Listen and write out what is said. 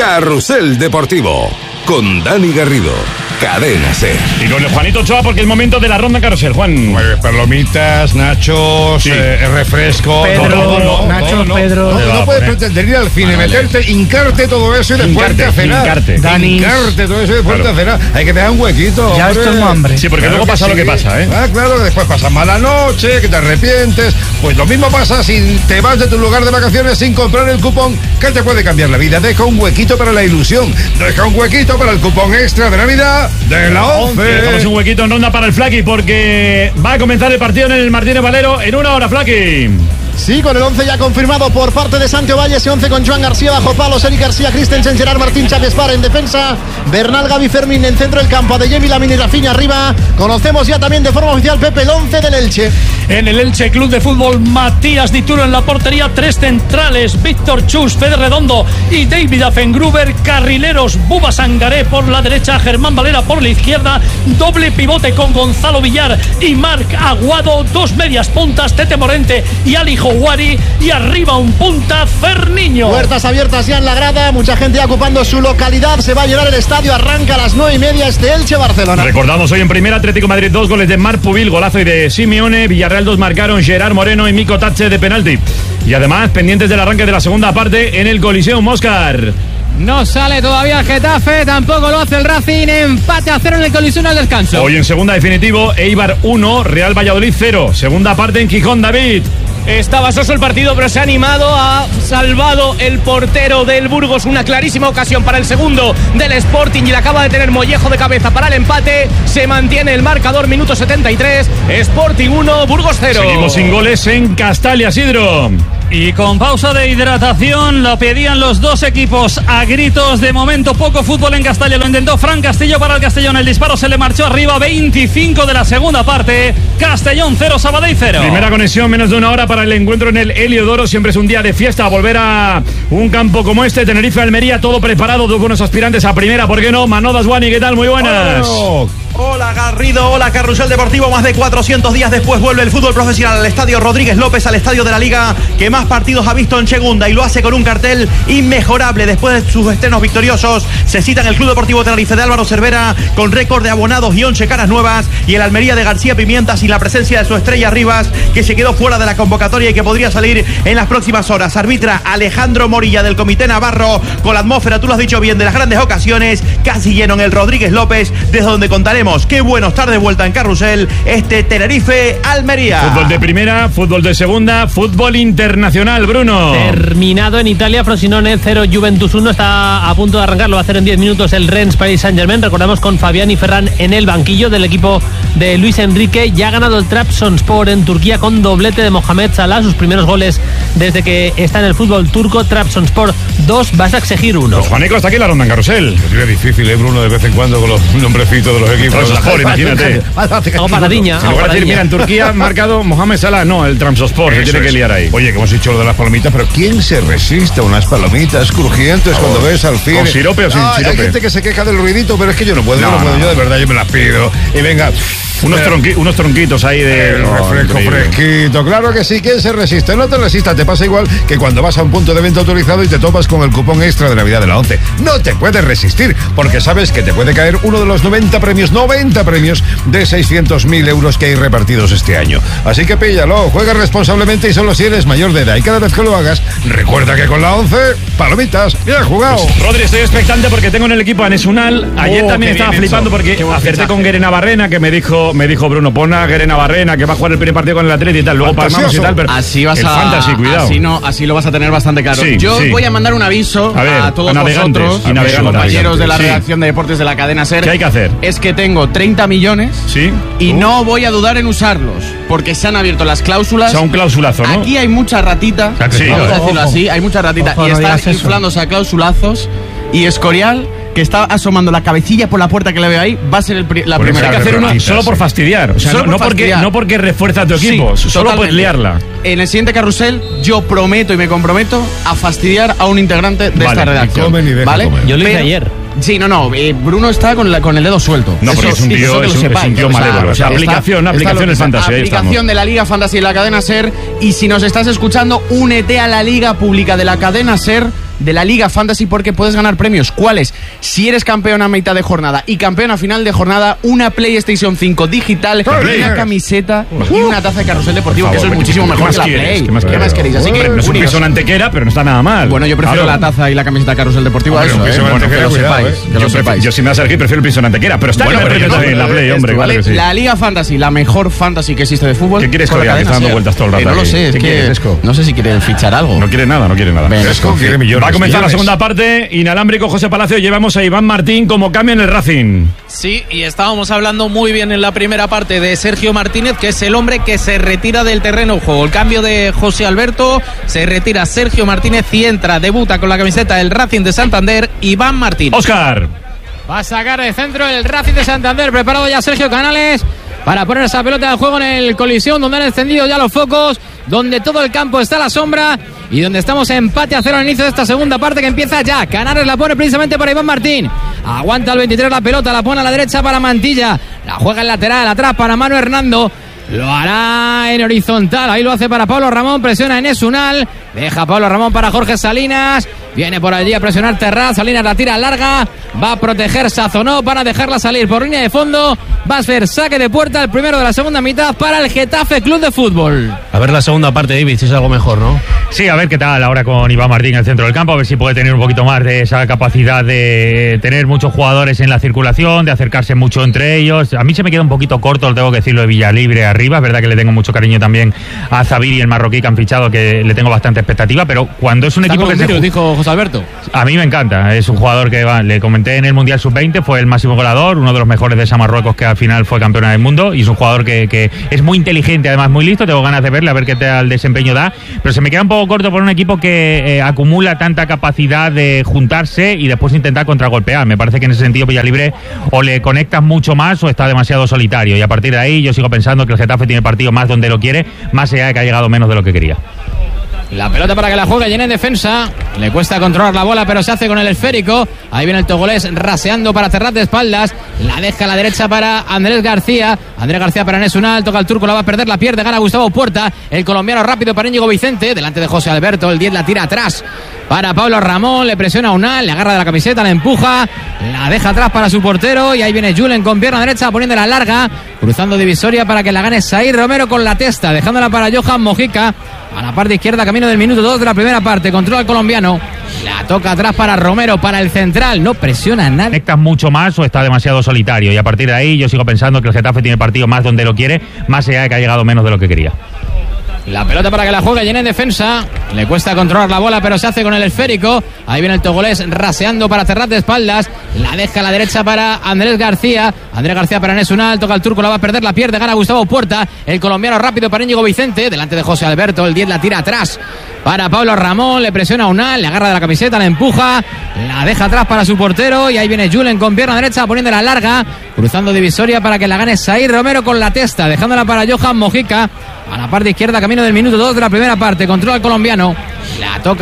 Carrusel Deportivo, con Dani Garrido, Cadena SER. Y con el Juanito Ochoa, porque es el momento de la ronda Carrusel, Juan. Pues palomitas, nachos, sí. Refresco, Pedro, nachos, Pedro. No puedes pretender ir al cine, meterte, hincarte todo eso y después a cenar. Hincarte todo eso y después a cenar. Hay que dejar un huequito. Ya esto es hambre. Sí, porque luego pasa lo que pasa, ¿eh? Claro, después pasas mala noche, que te arrepientes. Pues lo mismo pasa si te vas de tu lugar de vacaciones sin comprar el cupón que te puede cambiar la vida. Deja un huequito para la ilusión. Deja un huequito para el cupón extra de Navidad de la 11. Dejamos un huequito en ronda para el Flaky, porque va a comenzar el partido en el Martínez Valero en una hora, Flaky. Sí, con el 11 ya confirmado por parte de Santi Ovalle, ese 11 con Joan García bajo palos, Eric García, Christensen, Gerard Martín, Xavi Espar en defensa, Bernal, Gavi, Fermín en centro del campo, Adeyemi, Lamine y Rafinha arriba. Conocemos ya también de forma oficial, Pepe, el 11 del Elche. En el Elche Club de Fútbol, Matías Dituro en la portería, 3 centrales, Víctor Chus, Fede Redondo y David Affengruber, carrileros, Buba Sangaré por la derecha, Germán Valera por la izquierda, doble pivote con Gonzalo Villar y Marc Aguado, 2 medias puntas, Tete Morente y Ali Houari, y arriba un punta, Ferniño. Puertas abiertas ya en la grada, mucha gente ya ocupando su localidad, se va a llenar el estadio, arranca a las 9:30 este Elche-Barcelona. Recordamos hoy en primera, Atlético de Madrid 2 goles de Marc Pubil, golazo y de Simeone, Villarreal 2 marcaron Gerard Moreno y Mico Tache de penalti. Y además pendientes del arranque de la segunda parte en el Coliseum Óscar. No sale todavía el Getafe, tampoco lo hace el Racing, empate a 0 en el Coliseum al descanso. Hoy en segunda definitivo, Eibar 1, Real Valladolid 0, segunda parte en Gijón, David. Estaba soso el partido, pero se ha animado, ha salvado el portero del Burgos, una clarísima ocasión para el segundo del Sporting y la acaba de tener Mollejo de cabeza para el empate. Se mantiene el marcador, minuto 73, Sporting 1, Burgos 0. Seguimos sin goles en Castalia, Isidro. Y con pausa de hidratación lo pedían los dos equipos a gritos. De momento poco fútbol en Castalia, lo intentó Fran Castillo para el Castellón, el disparo se le marchó arriba, 25 de la segunda parte, Castellón 0, Sabadell 0. Primera conexión, menos de una hora para el encuentro en el Heliodoro. Siempre es un día de fiesta volver a un campo como este, Tenerife-Almería, todo preparado, 2 buenos aspirantes a primera, ¿por qué no? Manolo Daswani, ¿qué tal? Muy buenas. Hola Garrido, hola Carrusel Deportivo. Más de 400 días después vuelve el fútbol profesional al Estadio Rodríguez López, al estadio de la Liga que más partidos ha visto en segunda, y lo hace con un cartel inmejorable. Después de sus estrenos victoriosos, se cita en el Club Deportivo Tenerife de Álvaro Cervera con récord de abonados y 11 caras nuevas, y el Almería de García Pimienta sin la presencia de su estrella Rivas, que se quedó fuera de la convocatoria y que podría salir en las próximas horas. Arbitra Alejandro Morilla del Comité Navarro, con la atmósfera, tú lo has dicho bien, de las grandes ocasiones, casi lleno en el Rodríguez López, desde donde contaremos qué bueno estar de vuelta en Carrusel este Tenerife-Almería. Fútbol de primera, fútbol de segunda, fútbol internacional, Bruno. Terminado en Italia, Frosinone 0, Juventus 1, está a punto de arrancar, lo va a hacer en 10 minutos el Rennes Paris Saint-Germain. Recordamos con Fabián y Ferran en el banquillo del equipo de Luis Enrique. Ya ha ganado el Trabzonspor en Turquía con doblete de Mohamed Salah, sus primeros goles desde que está en el fútbol turco. Trabzonspor 2, Başakşehir 1. Pues Juanico, hasta aquí la ronda en Carrusel. Es difícil, Bruno, de vez en cuando con los nombrecitos de los equipos. Trabzonspor, imagínate. Como Paradiña. En lugar de decir, mira, en Turquía ha marcado Mohamed Salah, no, el Trabzonspor, se tiene que liar ahí. Oye, que hemos dicho lo de las palomitas, pero ¿quién se resiste a unas palomitas crujientes cuando ves al fin? ¿Con sirope o sin sirope? Hay gente que se queja del ruidito, pero es que yo no puedo, yo de verdad, yo me las pido. Y venga... Unos tronquitos ahí de refresco fresquito, claro que sí. ¿Quién se resiste? No te resistas, te pasa igual que cuando vas a un punto de venta autorizado y te topas con el cupón extra de Navidad de la 11. No te puedes resistir, porque sabes que te puede caer uno de los 90 premios de 600.000 euros que hay repartidos este año. Así que píllalo, juega responsablemente y solo si eres mayor de edad. Y cada vez que lo hagas, recuerda que con la 11, palomitas, bien jugado. Pues, Rodri, estoy expectante porque tengo en el equipo a Anes Unal. Ayer también estaba flipando porque acerté con Guerena Barrena, que me dijo Bruno, pon a Guerena Barrena, que va a jugar el primer partido con el Atleti y tal, luego palmamos y tal, pero así vas el fantasy, cuidado. Así lo vas a tener bastante claro. Sí, Yo voy a mandar un aviso a todos vosotros, a mis compañeros de la redacción de deportes de la cadena SER. ¿Qué hay que hacer? Es que tengo 30 millones y no voy a dudar en usarlos, porque se han abierto las cláusulas. O sea, un clausulazo, ¿no? Aquí hay mucha ratita, vamos a decirlo así, hay mucha ratita, y están inflándose a clausulazos, y Escorial, que está asomando la cabecilla por la puerta que le veo ahí, va a ser la primera. Hay que hacer uno solo por fastidiar. O sea, no porque refuerza a tu equipo, solo puedes liarla. En el siguiente carrusel, yo prometo y me comprometo a fastidiar a un integrante de esta redacción. ¿Vale? Yo lo hice ayer. Sí, Bruno está con el dedo suelto. No, porque es un tío malévolo. O sea, aplicación del fantasy. Aplicación de la Liga Fantasy y la cadena SER. Y si nos estás escuchando, únete a la Liga Pública de la cadena SER de la Liga Fantasy porque puedes ganar premios. ¿Cuáles? Si eres campeón a mitad de jornada y campeón a final de jornada, una PlayStation 5 digital, una camiseta y una taza de Carrusel Deportivo, que eso es muchísimo mejor que la Play. ¿Qué más queréis? Así que no es un piso en Antequera, pero no está nada mal. Bueno, yo prefiero la taza y la camiseta de Carrusel Deportivo a eso. Yo si me vas a elegir prefiero el piso en Antequera, pero está en la Play, hombre. ¿Vale? La Liga Fantasy, la mejor fantasy que existe de fútbol. ¿Qué quieres, Corea, que está dando vueltas todo el rato? No lo sé, es que no sé si quieren fichar algo. No quiere nada. Quiere millones. Va a comenzar la segunda parte. Inalámbrico, José Palacio. Llevamos a Iván Martín como cambio en el Racing. Sí, y estábamos hablando muy bien en la primera parte de Sergio Martínez, que es el hombre que se retira del terreno de juego. El cambio de José Alberto, se retira Sergio Martínez y entra, debuta con la camiseta del Racing de Santander, Iván Martín. Óscar. Va a sacar de centro el Racing de Santander. Preparado ya Sergio Canales para poner esa pelota de juego en el Colisión, donde han encendido ya los focos, donde todo el campo está a la sombra y donde estamos empate a 0 al inicio de esta segunda parte que empieza ya. Canales la pone precisamente para Iván Martín. Aguanta el 23 la pelota, la pone a la derecha para Mantilla. La juega en lateral, atrás para Manu Hernando. Lo hará en horizontal, ahí lo hace para Pablo Ramón, presiona Enes Unal, deja Pablo Ramón para Jorge Salinas, viene por allí a presionar Terraz, Salinas la tira larga, va a proteger Sazonó para dejarla salir por línea de fondo, va a ser saque de puerta el primero de la segunda mitad para el Getafe Club de Fútbol. A ver la segunda parte, David, si es algo mejor, ¿no? Sí, a ver qué tal ahora con Iván Martín en el centro del campo, a ver si puede tener un poquito más de esa capacidad de tener muchos jugadores en la circulación, de acercarse mucho entre ellos. A mí se me queda un poquito corto, tengo que decirlo, de Villalibre arriba. Es verdad que le tengo mucho cariño también a Zaviri, el marroquí que han fichado, que le tengo bastante expectativa, pero cuando es un equipo que dijo José Alberto. A mí me encanta, es un jugador que le comenté en el Mundial Sub-20, fue el máximo goleador, uno de los mejores de esa Marruecos que al final fue campeona del mundo, y es un jugador que es muy inteligente, además muy listo. Tengo ganas de verle, a ver qué tal desempeño da, pero se me queda un poco corto por un equipo que acumula tanta capacidad de juntarse y después intentar contragolpear. Me parece que en ese sentido Villalibre o le conectas mucho más o está demasiado solitario, y a partir de ahí yo sigo pensando que el Getafe tiene partido más donde lo quiere, más allá de que ha llegado menos de lo que quería. La pelota para que la juegue llena en defensa. Le cuesta controlar la bola, pero se hace con el esférico. Ahí viene el togolés raseando para cerrar de espaldas. La deja a la derecha para Andrés García. Andrés García para Enes Unal. Toca el turco, la va a perder, la pierde. Gana Gustavo Puerta. El colombiano rápido para Íñigo Vicente. Delante de José Alberto. El 10 la tira atrás para Pablo Ramón. Le presiona a Unal. Le agarra de la camiseta, la empuja. La deja atrás para su portero. Y ahí viene Julen con pierna derecha poniéndola larga. Cruzando divisoria para que la gane Said Romero con la testa. Dejándola para Johan Mojica. A la parte izquierda, camino del minuto 2 de la primera parte. Controla el colombiano. La toca atrás para Romero, para el central. No presiona a nadie. ¿Conectas mucho más o está demasiado solitario? Y a partir de ahí yo sigo pensando que el Getafe tiene partido más donde lo quiere, más allá de que ha llegado menos de lo que quería. La pelota para que la juegue llena en defensa. Le cuesta controlar la bola, pero se hace con el esférico. Ahí viene el togolés raseando para cerrar de espaldas. La deja a la derecha para Andrés García. Andrés García para Enes Unal. Toca el turco, la va a perder, la pierde. Gana Gustavo Puerta. El colombiano rápido para Íñigo Vicente. Delante de José Alberto. El 10 la tira atrás para Pablo Ramón. Le presiona a Unal. Le agarra de la camiseta, la empuja. La deja atrás para su portero. Y ahí viene Julen con pierna derecha poniéndola larga. Cruzando divisoria para que la gane Said Romero con la testa. Dejándola para Johan Mojica. A la parte izquierda, camino del minuto 2 de la primera parte. Controla el colombiano.